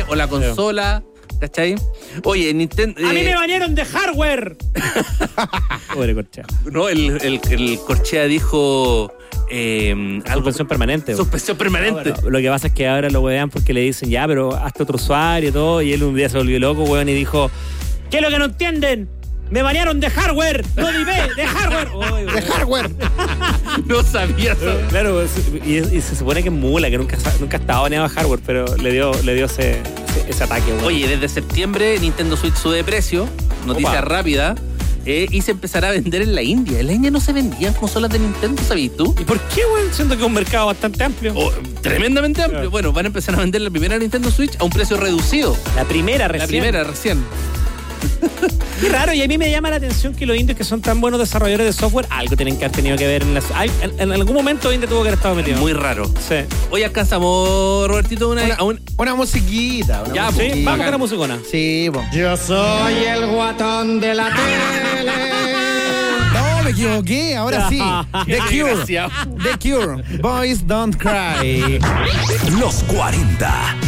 o la consola, ¿cachai? Oye, Nintendo... ¡A mí me bañaron de hardware! Pobre Corchea. No, el Corchea dijo... Suspensión permanente. Suspensión permanente. Lo que pasa es que ahora lo huevean porque le dicen, ya, pero hazte otro usuario y todo, y él un día se volvió loco, weón, y dijo, ¿qué es lo que no entienden? ¡Me banearon de hardware! ¡No de IP! ¡De hardware! ¡De hardware! No sabía eso. Claro, y se supone que es mula, que nunca estaba baneado de hardware, pero le dio ese ataque, weón. Oye, desde septiembre Nintendo Switch sube de precio, noticia rápida, y se empezará a vender en la India. En la India no se vendían consolas de Nintendo, ¿sabías tú? ¿Y por qué, weón? Siento que es un mercado bastante amplio. Tremendamente amplio. Claro. Bueno, van a empezar a vender la primera Nintendo Switch a un precio reducido. La primera recién. Qué raro, y a mí me llama la atención que los indios que son tan buenos desarrolladores de software, algo tienen que haber tenido que ver en algún momento India tuvo que haber estado metido. Muy raro. Sí. Hoy alcanzamos, Robertito, Una musiquita. Ya, Sí, pues, vamos con la musicona. Sí, po. Yo soy el guatón de la tele. No, me equivoqué, ahora sí. The Cure. Desgraciado. The Cure. Boys Don't Cry. Los 40.